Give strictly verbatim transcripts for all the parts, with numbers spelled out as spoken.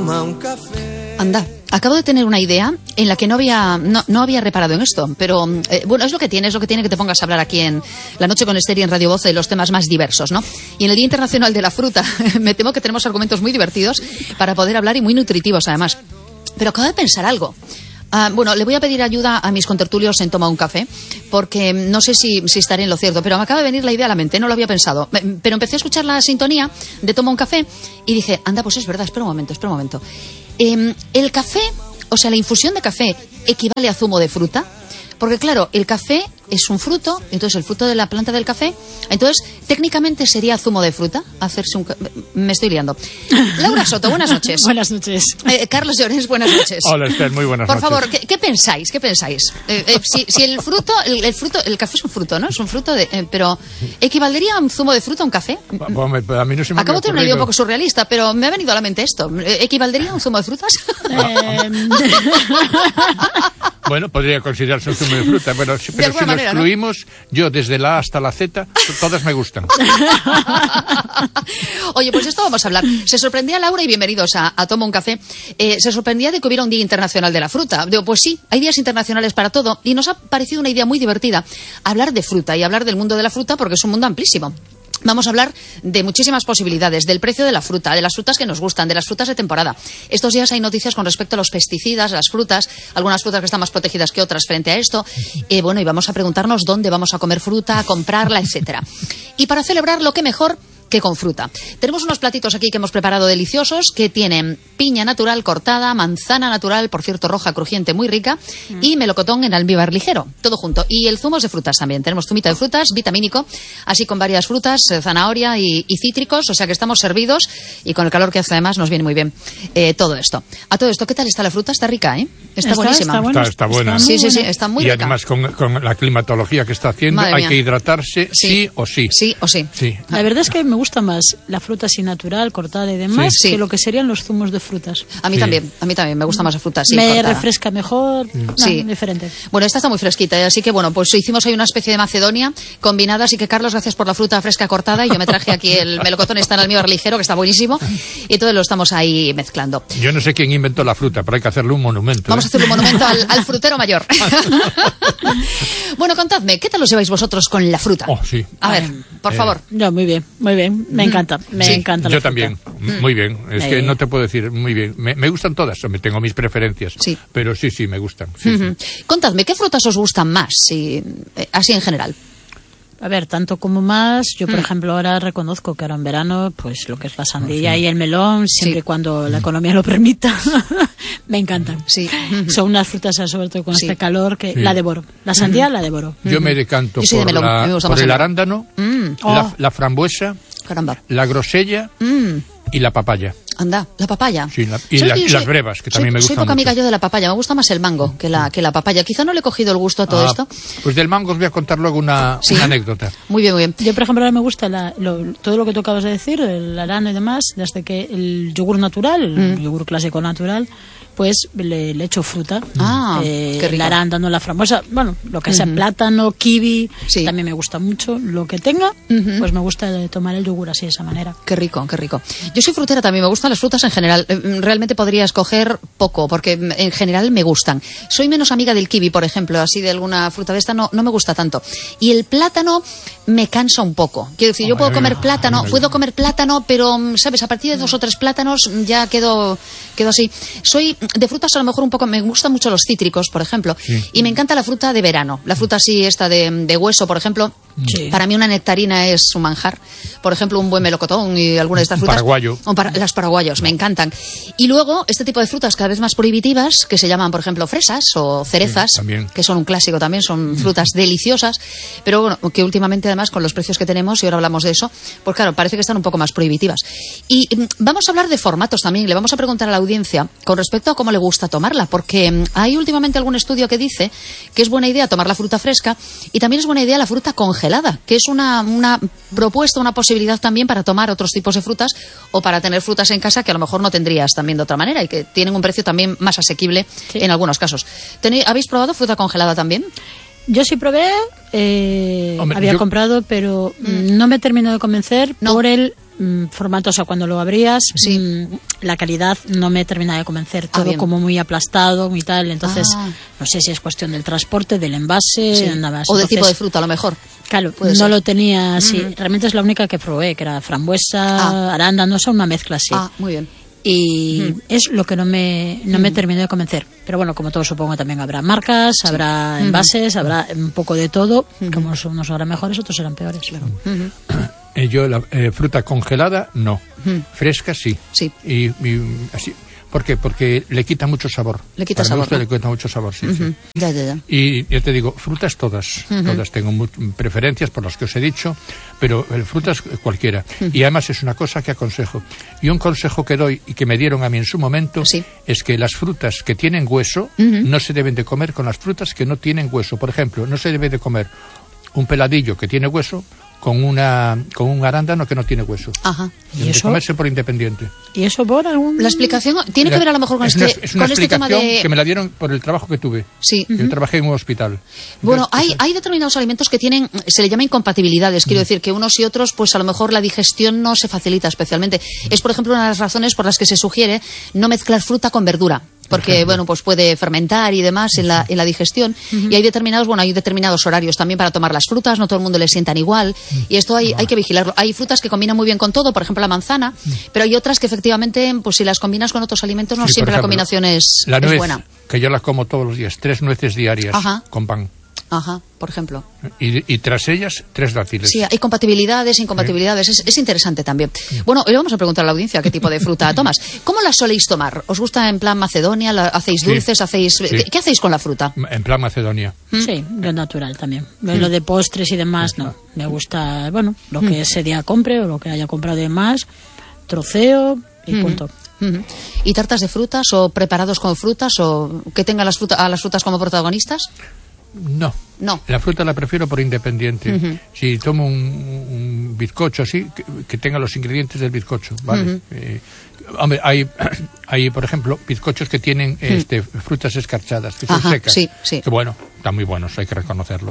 toma un café. Anda, acabo de tener una idea en la que no había no, no había reparado en esto, pero eh, bueno, es lo que tiene, es lo que tiene que te pongas a hablar aquí en La Noche con Esther y en Radio Voz de los temas más diversos, ¿no? Y en el Día Internacional de la Fruta, me temo que tenemos argumentos muy divertidos para poder hablar y muy nutritivos además. Pero acabo de pensar algo. Uh, bueno, le voy a pedir ayuda a mis contertulios en Toma un Café, porque no sé si, si estaré en lo cierto, pero me acaba de venir la idea a la mente, no lo había pensado. Pero empecé a escuchar la sintonía de Toma un Café y dije, anda, pues es verdad, espera un momento, espera un momento. Eh, el café, o sea, la infusión de café equivale a zumo de fruta, porque claro, el café es un fruto, entonces el fruto de la planta del café, entonces técnicamente sería zumo de fruta, hacerse un... Me estoy liando. Laura Soto, buenas noches. Buenas noches. Eh, Carlos Llorens, buenas noches. Hola, Esther, muy buenas Por noches. favor, ¿qué, qué pensáis? ¿Qué pensáis? Eh, eh, si, si el fruto, el, el fruto, el café es un fruto, ¿no? Es un fruto, de, eh, pero ¿equivaldría a un zumo de fruta un café? Bueno, a mí no se me Acabo de tener una idea un ocurrido. poco surrealista, pero me ha venido a la mente esto. ¿Equivaldría a un zumo de frutas? Eh, Bueno, podría considerarse un zumo de fruta. Bueno, sí, De pero alguna si lo manera, ¿no? excluimos, yo desde la A hasta la Z, todas me gustan. Oye, pues esto vamos a hablar. Se sorprendía Laura, y bienvenidos a, a Toma un Café, eh, se sorprendía de que hubiera un Día Internacional de la Fruta. Digo, pues sí, hay días internacionales para todo, y nos ha parecido una idea muy divertida hablar de fruta y hablar del mundo de la fruta, porque es un mundo amplísimo. Vamos a hablar de muchísimas posibilidades, del precio de la fruta, de las frutas que nos gustan, de las frutas de temporada. Estos días hay noticias con respecto a los pesticidas, las frutas, algunas frutas que están más protegidas que otras frente a esto. Eh, bueno, y vamos a preguntarnos dónde vamos a comer fruta, a comprarla, etcétera. Y para celebrarlo, qué mejor que con fruta. Tenemos unos platitos aquí que hemos preparado deliciosos, que tienen piña natural cortada, manzana natural, por cierto, roja, crujiente, muy rica, mm. y melocotón en almíbar ligero, todo junto. Y el zumo es de frutas también. Tenemos zumito de frutas, vitamínico, así con varias frutas, eh, zanahoria y, y cítricos, o sea que estamos servidos, y con el calor que hace además nos viene muy bien eh, todo esto. A todo esto, ¿qué tal está la fruta? Está rica, ¿eh? Está, está buenísima. Está, bueno, está, está buena. está sí, sí, sí, buena. está muy y rica. además con, con la climatología que está haciendo, Madre hay mía. que hidratarse sí. sí o sí. Sí o sí. Sí. La verdad es que me gusta más la fruta así natural, cortada y demás, Sí. que lo que serían los zumos de frutas. A mí Sí. también, a mí también me gusta más la fruta así, me cortada. refresca mejor, no, Sí. diferente. Bueno, esta está muy fresquita, así que bueno, pues hicimos ahí una especie de Macedonia combinada, así que Carlos, gracias por la fruta fresca cortada, y yo me traje aquí el melocotón, está en almíbar ligero, que está buenísimo, y todo lo estamos ahí mezclando. Yo no sé quién inventó la fruta, pero hay que hacerle un monumento. Vamos a ¿eh? hacerle un monumento al, al frutero mayor. Bueno, contadme, ¿qué tal os lleváis vosotros con la fruta? Oh, sí. A ver, por Eh, favor. Yo, muy bien, muy bien. Me encanta, me Sí. encanta la Yo fruta. también, muy bien. Es Eh. que no te puedo decir muy bien. Me, me gustan todas, hombre, tengo mis preferencias. Sí. Pero sí, sí, me gustan. Sí, Ujú. sí. Contadme, ¿qué frutas os gustan más? Sí, eh, así en general. A ver, tanto como más, yo por Mm. ejemplo ahora reconozco que ahora en verano, pues lo que es la sandía y el melón, siempre Sí. y cuando la economía lo permita, me encantan. Sí. Son unas frutas, sobre todo con Sí. este calor, que Sí. la devoro. La sandía la devoro. Yo me decanto Yo soy de por, melón, a mí la- me gusta por más el el- arándano, Mm. la, Oh. la frambuesa, Caramba. la grosella Mm. y la papaya. Anda, la papaya. Sí, la- y ¿Sabes la- que yo y las brevas, que también me soy gustan poca amiga mucho. yo de la papaya, me gusta más el mango que la, que la papaya. Quizá no le he cogido el gusto a todo Ah, esto. Pues del mango os voy a contar luego una, Sí. una anécdota. Muy bien, muy bien. Yo, por ejemplo, ahora me gusta la- lo- todo lo que tú acabas de decir, el arano y demás, desde que el yogur natural, el Mm. yogur clásico natural, pues le, le echo fruta. Ah, Eh, qué rico. el arándano, la frambuesa, bueno, lo que sea, Ujú. plátano, kiwi, Sí. también me gusta mucho. Lo que tenga, Ujú. pues me gusta eh, tomar el yogur así de esa manera. Qué rico, qué rico. Yo soy frutera también, me gustan las frutas en general. Eh, Realmente podría escoger poco, porque mm, en general me gustan. Soy menos amiga del kiwi, por ejemplo, así de alguna fruta de esta, no, no me gusta tanto. Y el plátano me cansa un poco. Quiero decir, yo Oh, puedo a mí comer me- plátano, a mí me- puedo comer plátano, pero, mm, ¿sabes? A partir de dos o tres plátanos mm, ya quedo, quedo así. Soy de frutas a lo mejor un poco, me gustan mucho los cítricos, por ejemplo, y me encanta la fruta de verano. La fruta así, esta de, de hueso, por ejemplo. Sí. Para mí una nectarina es un manjar. Por ejemplo, un buen melocotón y alguna de estas Un frutas. paraguayo. Un para- las paraguayos, me encantan. Y luego, este tipo de frutas cada vez más prohibitivas, que se llaman, por ejemplo, fresas o cerezas, Sí, también. que son un clásico también, son frutas deliciosas, pero bueno, que últimamente además con los precios que tenemos, y ahora hablamos de eso, pues claro, parece que están un poco más prohibitivas. Y mm, vamos a hablar de formatos también, le vamos a preguntar a la audiencia con respecto a cómo le gusta tomarla, porque mm, hay últimamente algún estudio que dice que es buena idea tomar la fruta fresca, y también es buena idea la fruta congelada, que es una, una propuesta, una posibilidad también para tomar otros tipos de frutas o para tener frutas en casa que a lo mejor no tendrías también de otra manera y que tienen un precio también más asequible Sí. en algunos casos. ¿Tenéis- ¿Habéis probado fruta congelada también? Yo sí probé, eh, Hombre, había yo- comprado, pero mm, no me terminó de convencer No. por el mm, formato, o sea, cuando lo abrías, sí. mm, la calidad no me termina de convencer. Ah, Todo bien. como muy aplastado y tal. Entonces, Ah. no sé si es cuestión del transporte, del envase, Sí. nada más. O del Entonces, tipo de fruta, a lo mejor. Claro, Puede no ser. lo tenía así. Ujú. Realmente es la única que probé, que era frambuesa, Ah. arándano, o sea, una mezcla así. Ah, muy bien. Y Ujú. es lo que no me no me terminó de convencer. Pero bueno, como todo, supongo que también habrá marcas, habrá envases, habrá un poco de todo, que unos, unos serán mejores, otros serán peores. Claro. Ujú. Eh, yo la eh, fruta congelada, no. Fresca, sí. Sí. Y, y así. ¿Por qué? Porque le quita mucho sabor. Le quita Para mi sabor, gusto ¿no? le quita mucho sabor, sí, sí. Ujú. Ya, ya, ya. Y yo te digo, frutas todas, todas tengo mu- preferencias por las que os he dicho, pero eh, frutas cualquiera. Y además es una cosa que aconsejo. Y un consejo que doy y que me dieron a mí en su momento Sí. es que las frutas que tienen hueso no se deben de comer con las frutas que no tienen hueso. Por ejemplo, no se debe de comer un peladillo que tiene hueso con una con un arándano que no tiene hueso. Ajá. ¿Y Deben de eso? comerse por independiente. ¿Y eso por algún...? La explicación tiene que ver a lo mejor con es este, una, es una con este tema explicación de... que me la dieron por el trabajo que tuve. Sí. Yo trabajé en un hospital. Bueno, Entonces, hay, hay determinados alimentos que tienen, se le llama incompatibilidades. Quiero decir que unos y otros, pues a lo mejor la digestión no se facilita especialmente. Es, por ejemplo, una de las razones por las que se sugiere no mezclar fruta con verdura. Porque, bueno, pues puede fermentar y demás en la, en la digestión. Y hay determinados, bueno, hay determinados horarios también para tomar las frutas, no todo el mundo les sientan igual. Y esto hay, hay que vigilarlo. Hay frutas que combinan muy bien con todo, por ejemplo la manzana, pero hay otras que efectivamente, pues si las combinas con otros alimentos, no Sí, por siempre la ejemplo, combinación es, la es nuez, buena. que yo la como todos los días, tres nueces diarias Ajá. con pan. Ajá, por ejemplo. Y, y tras ellas, tres dátiles. Sí, hay compatibilidades, incompatibilidades. Es, es interesante también. Bueno, hoy vamos a preguntar a la audiencia qué tipo de fruta tomas. ¿Cómo la soléis tomar? ¿Os gusta en plan Macedonia? ¿La hacéis Sí. dulces? ¿Hacéis Sí. ¿qué, qué hacéis con la fruta? En plan Macedonia. Sí, lo natural también. Lo de postres y demás, no. Me gusta, bueno, lo que ese día compre o lo que haya comprado de más, troceo y punto. Ujú. ¿Y tartas de frutas o preparados con frutas o que tengan las fruta, a las frutas como protagonistas? No. No. La fruta la prefiero por independiente. Si tomo un, un bizcocho así, que, que tenga los ingredientes del bizcocho, ¿vale? Eh, hombre, hay, hay, por ejemplo, bizcochos que tienen este, frutas escarchadas, que son Ajá, secas. sí, sí. Que bueno, están muy buenos, hay que reconocerlo.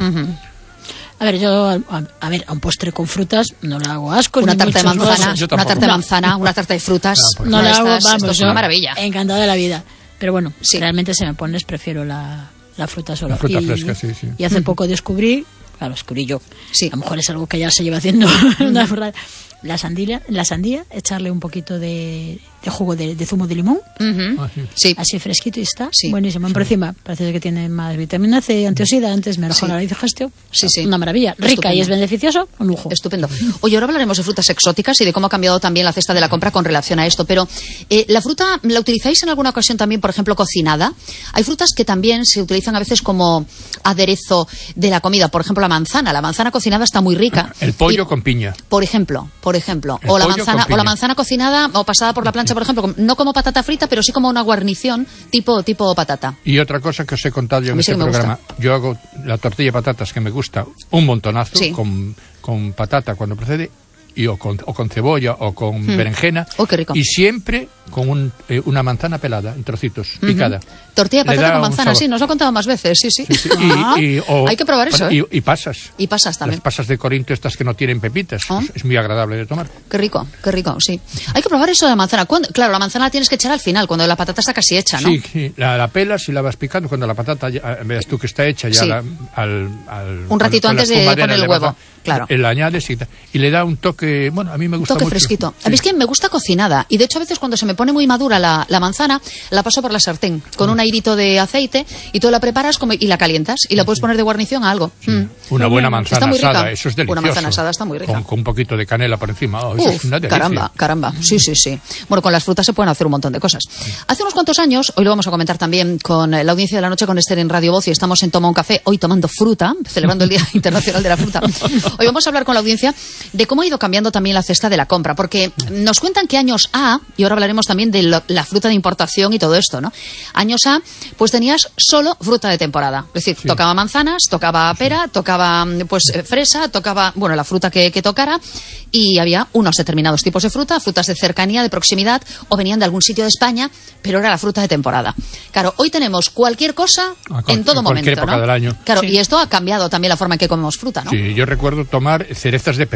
A ver, yo, a, a ver, a un postre con frutas no le hago asco. Una ni tarta de muchos manzana, gozos. Yo una tampoco. tarta de No. manzana, una tarta de frutas. Ah, pues No Una le de hago, estas, vamos, esto es yo una maravilla. encantada de la vida. Pero bueno, Sí. realmente si me pones prefiero la, la fruta sola. La fruta y, fresca, sí, sí. Y hace poco descubrí, claro, descubrí yo, Sí. a lo mejor es algo que ya se lleva haciendo una verdad. La sandía, la sandía, echarle un poquito de, de jugo de, de zumo de limón, Ujú. Ah, sí. Sí. así fresquito y está, Sí. buenísimo. Por encima, parece que tiene más vitamina C, antioxidantes, mejora la digestión. Sí, sí. Una maravilla. Rica Estupendo. y es beneficioso, un lujo. Estupendo. Oye, ahora hablaremos de frutas exóticas y de cómo ha cambiado también la cesta de la compra con relación a esto. Pero, eh, ¿la fruta la utilizáis en alguna ocasión también, por ejemplo, cocinada? Hay frutas que también se utilizan a veces como aderezo de la comida. Por ejemplo, la manzana. La manzana cocinada está muy rica. El pollo Y, con piña. por ejemplo, por ejemplo. El O la pollo manzana, con o la piña. manzana cocinada o pasada por la plancha, por ejemplo, no como patata frita, pero sí como una guarnición tipo, tipo patata. Y otra cosa que os he contado yo A en mí sí este que me programa, yo hago la tortilla de patatas que me gusta un montonazo Sí. con, con patata cuando procede y o con, o con cebolla o con berenjena Oh, qué rico. y siempre con un, eh, una manzana pelada en trocitos, picada. Tortilla de Le patata da con un manzana, sabor. sí, nos lo ha contado más veces, sí, sí. Sí, sí, Ah, y- y- o- hay que probar eso, ¿eh? y, y pasas. Y pasas también. Las pasas de Corinto, estas que no tienen pepitas, Ah. es, es muy agradable de tomar. Qué rico, qué rico, sí. Hay que probar eso de la manzana. ¿Cuándo? Claro, la manzana la tienes que echar al final, cuando la patata está casi hecha, ¿no? Sí, sí, la, la pelas y la vas picando cuando la patata, ya, veas tú que está hecha ya Sí. la- al, al- Un ratito con la antes de espumadera poner el le vas huevo, a- claro. eh, La añades y, ta- y le da un toque, bueno, a mí me Un gusta toque mucho. fresquito. Sí. A mí es que me gusta cocinada. Y de hecho, a veces cuando se me pone muy madura la, la manzana, la paso por la sartén con un airito de aceite y tú la preparas como, y la calientas. Y la puedes poner de guarnición a algo. Mm. Una buena Está manzana muy rica. asada, eso es delicioso. Una manzana asada está muy rica. Con, con un poquito de canela por encima. Oh, eso es Uf, una delicia. caramba, caramba. Sí, sí, sí. Bueno, con las frutas se pueden hacer un montón de cosas. Hace unos cuantos años, hoy lo vamos a comentar también con la audiencia de la noche con Esther en Radio Voz y estamos en Toma un Café, hoy tomando fruta, celebrando el Día Internacional de la Fruta. Hoy vamos a hablar con la audiencia de cómo ha ido cambiando también la cesta de la compra, porque nos cuentan que años A, y ahora hablaremos también de lo- la fruta de importación y todo esto, ¿no? Años A, pues tenías solo fruta de temporada. Es decir, Sí. tocaba manzanas, tocaba pera, tocaba pues eh, fresa, tocaba, bueno, la fruta que, que tocara, y había unos determinados tipos de fruta, frutas de cercanía, de proximidad, o venían de algún sitio de España, pero era la fruta de temporada. Claro, hoy tenemos cualquier cosa A cual- en todo en cualquier momento, época ¿no? del año. Claro, Sí. y esto ha cambiado también la forma en que comemos fruta, ¿no? Sí, yo recuerdo tomar cerezas de Perú.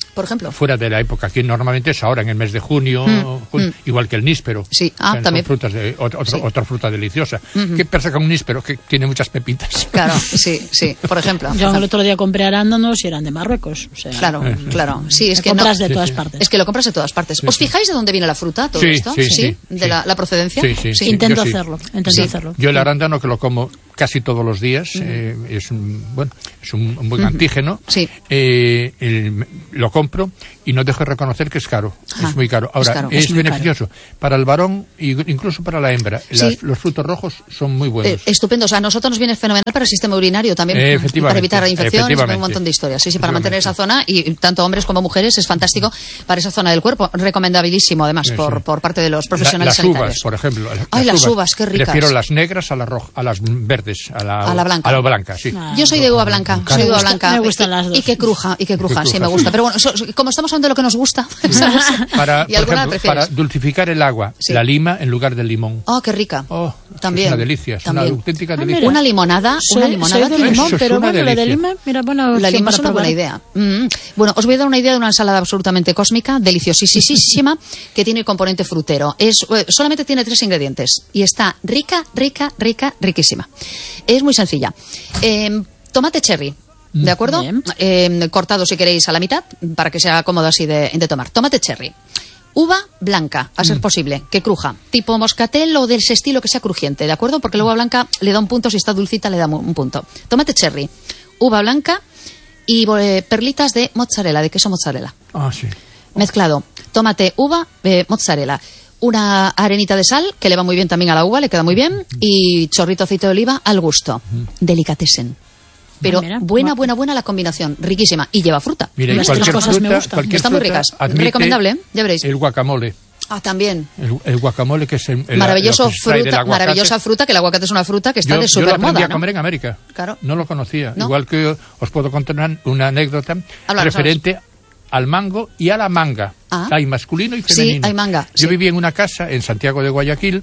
Por ejemplo. Fuera de la época, aquí normalmente es ahora, en el mes de junio, Mm, junio mm. igual que el níspero. Sí, ah, O sea, también. Son frutas de, otro, Sí. otra fruta deliciosa. Mm-hmm. ¿Qué pasa con un níspero? Que tiene muchas pepitas. Claro, sí, sí, por ejemplo. Yo el otro día compré arándanos y eran de Marruecos. O sea, Claro, claro. Sí, es lo que no, compras de Sí, todas sí. partes. es que lo compras de todas partes. Sí, ¿Os sí. fijáis de dónde viene la fruta, todo Sí, esto? sí, sí, ¿De sí. La, la procedencia? Sí, sí, sí. Intento yo sí. hacerlo, intento Sí. hacerlo. Yo el arándano, que lo como casi todos los días, eh, es un, bueno, es un, un buen antígeno. Sí. Eh, el- lo compro y no dejo de reconocer que es caro. Ajá, Es muy caro. Ahora, es caro. es, Es muy beneficioso para el varón e incluso para la hembra. Sí. Las- los frutos rojos son muy buenos. Eh, estupendo, o sea, a nosotros nos viene fenomenal para el sistema urinario también, Eh, para efectivamente, evitar infecciones, efectivamente. un montón de historias. Sí, sí, para mantener esa Efectivamente. zona, y tanto hombres como mujeres, es fantástico para esa zona del cuerpo. Recomendabilísimo, además, Sí, por, sí. por parte de los La- profesionales las sanitarios. uvas, por ejemplo. Ay, las uvas, qué ricas. Prefiero las negras a las rojas, a las verdes, a la, A la blanca. A la blanca, sí. Ah. Yo soy de uva blanca, Claro. soy de uva Me gusta- blanca. me gustan y, las dos. y que cruja, y que cruja, sí, cruja, me sí. gusta. Pero bueno, so- como estamos hablando de lo que nos gusta, ¿sabes? Para, y por alguna ejemplo, prefieres. para dulcificar el agua, Sí. la lima en lugar del limón. Oh, qué rica. Oh, También. Es una delicia, es También. una auténtica Ah, delicia. mira. Una limonada, Soy, una soy limonada de tiene- limón, Eso es pero una bueno, la de delicia. lima, mira, buena La opción lima para es una probar. buena idea. Mm. Bueno, os voy a dar una idea de una ensalada absolutamente cósmica, deliciosísima, que tiene el componente frutero. Es, eh, solamente tiene tres ingredientes y está rica, rica, rica, riquísima. Es muy sencilla. Eh, tomate cherry. ¿De acuerdo? Bien. Eh, cortado, si queréis, a la mitad, para que sea cómodo así de, de tomar. Tomate cherry. Uva blanca, a ser posible, que cruja. Tipo moscatel o del estilo que sea crujiente, ¿de acuerdo? Porque la uva blanca le da un punto, si está dulcita le da un punto. Tomate cherry, uva blanca y eh, perlitas de mozzarella, de queso mozzarella. Ah, sí. Mezclado. Tomate, uva, eh, mozzarella. Una arenita de sal, que le va muy bien también a la uva, le queda muy bien. Y chorrito de aceite de oliva al gusto. Delicatessen. Pero Ah, mira, buena, guapo. buena, buena la combinación. Riquísima. Y lleva fruta. Mira, y Las tres cualquier cosas me fruta, gustan. cualquier Están muy fruta ricas. admite Recomendable, ¿eh? Ya veréis. El guacamole. Ah, también. El, el guacamole, que es el, el- Maravilloso lo que se extrae del fruta, aguacate. maravillosa fruta, que el aguacate es una fruta que está yo, de yo lo super aprendí moda, a ¿no? comer en América. Claro. No lo conocía. ¿No? Igual que os puedo contar una, una anécdota Háblanos, referente al mango y a la manga. Ah. Hay masculino y Sí, femenino. hay manga, Yo sí. vivía en una casa en Santiago de Guayaquil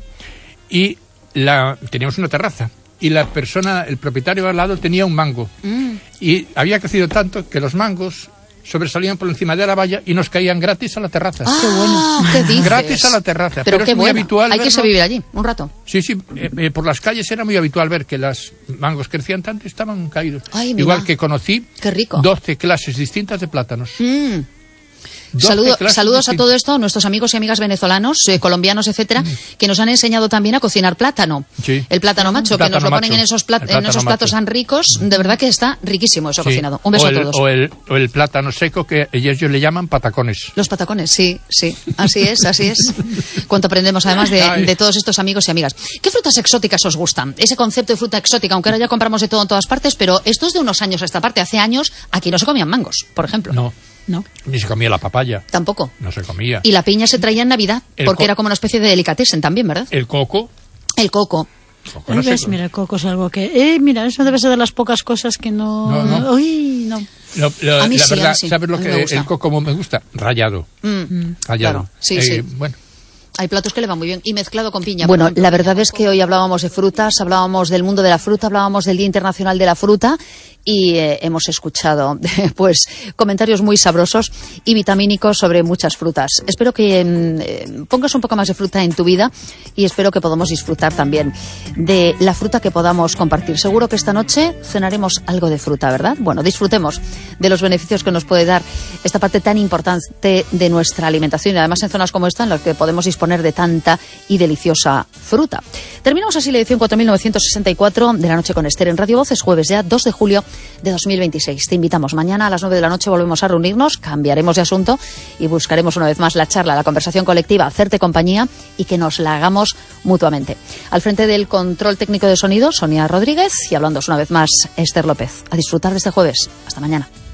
y la, teníamos una terraza. Y la persona, el propietario al lado, tenía un mango. Mm. Y había crecido tanto que los mangos sobresalían por encima de la valla y nos caían gratis a la terraza. Ah, qué bueno. ¿Qué dices? Gratis a la terraza, Pero, pero qué es muy bueno. habitual Hay que verlo. se vivir allí, un rato. Sí, sí, eh, eh, por las calles era muy habitual ver que los mangos crecían tanto y estaban caídos. Ay, mira. Igual que conocí Qué rico. doce clases distintas de plátanos. Mm. doce Saludo- clases saludos a distintas. todo esto, nuestros amigos y amigas venezolanos, eh, colombianos, etcétera, que nos han enseñado también a cocinar plátano. Sí. El plátano macho, que Plátano nos lo ponen macho. en esos, plat- El en plátano esos platos macho. tan ricos. De verdad que está riquísimo eso Sí. cocinado. Un beso o el, a todos. O el, o el plátano seco, que ellos le llaman patacones. Los patacones, sí, sí, así es, así es. Cuánto aprendemos además de, Ay. de todos estos amigos y amigas. ¿Qué frutas exóticas os gustan? Ese concepto de fruta exótica, aunque ahora ya compramos de todo en todas partes, pero esto es de unos años a esta parte. Hace años aquí no se comían mangos, por ejemplo. No, No. ni se comía la papaya. Tampoco. No se comía. Y la piña se traía en Navidad, El porque co- era como una especie de delicatessen también, ¿verdad? El coco. El coco. coco no se ¿Ves? come. Mira, el coco es algo que... Eh, mira, eso debe ser de las pocas cosas que no... No, no. Uy, no. Lo- lo- A mí la sí, a verdad, mí sí. ¿sabes lo A mí que me gusta. el coco como me gusta? Rallado. Mm, Rallado. claro. Sí, Eh, sí. Bueno, Hay platos que le van muy bien y mezclado con piña. Bueno, por ejemplo. la verdad es que hoy hablábamos de frutas, hablábamos del mundo de la fruta, hablábamos del Día Internacional de la Fruta y eh, hemos escuchado pues comentarios muy sabrosos y vitamínicos sobre muchas frutas. Espero que mm, eh, pongas un poco más de fruta en tu vida y espero que podamos disfrutar también de la fruta que podamos compartir. Seguro que esta noche cenaremos algo de fruta, ¿verdad? Bueno, disfrutemos de los beneficios que nos puede dar esta parte tan importante de nuestra alimentación y además en zonas como esta en las que podemos disponer de tanta y deliciosa fruta. Terminamos así la edición cuatro mil novecientos sesenta y cuatro de La Noche con Esther en Radio Voces, jueves ya dos de julio de dos mil veintiséis. Te invitamos mañana a las nueve de la noche, volvemos a reunirnos, cambiaremos de asunto y buscaremos una vez más la charla, la conversación colectiva, hacerte compañía y que nos la hagamos mutuamente. Al frente del control técnico de sonido, Sonia Rodríguez, y hablándoos una vez más, Esther López. A disfrutar de este jueves. Hasta mañana.